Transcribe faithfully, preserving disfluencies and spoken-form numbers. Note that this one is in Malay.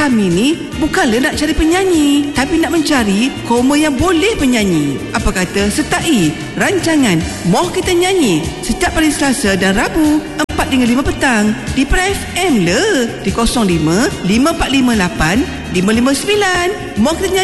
Kami ni bukanlah nak cari penyanyi, tapi nak mencari koma yang boleh penyanyi. Apa kata sertai rancangan Moh Kita Nyanyi setiap hari Selasa dan Rabu empat hingga lima petang di Pra F M le di kosong lima lima empat lima lapan lima lima sembilan. Moh Kita Nyanyi.